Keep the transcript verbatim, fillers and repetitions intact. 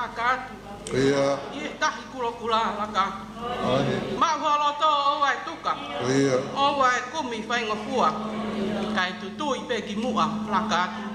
laka. Ia. Ia tahi kula kula laka. Ai. Ma holo to o ai tuka. Ia. O ai kumi whainga fua. Kai tu tui pe ki mua laka.